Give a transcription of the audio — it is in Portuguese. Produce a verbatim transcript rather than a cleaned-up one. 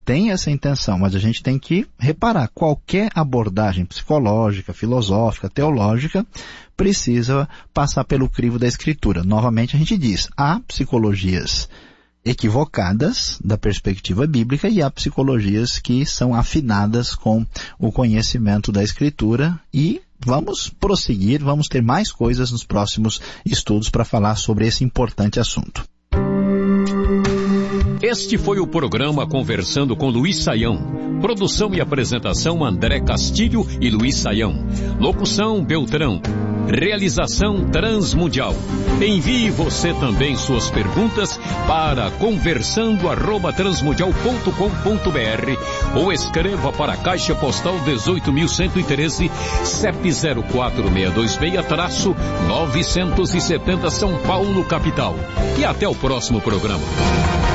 tem essa intenção, mas a gente tem que reparar, qualquer abordagem psicológica, filosófica, teológica, precisa passar pelo crivo da Escritura. Novamente a gente diz, há psicologias equivocadas da perspectiva bíblica e há psicologias que são afinadas com o conhecimento da Escritura e vamos prosseguir, vamos ter mais coisas nos próximos estudos para falar sobre esse importante assunto. Este foi o programa Conversando com Luiz Saião. Produção e apresentação André Castilho e Luiz Saião. Locução Beltrão. Realização Transmundial. Envie você também suas perguntas para conversando arroba transmundial ponto com ponto br ou escreva para a Caixa Postal dezoito mil cento e treze, C E P zero quatro seis dois seis, novecentos e setenta São Paulo, capital. E até o próximo programa.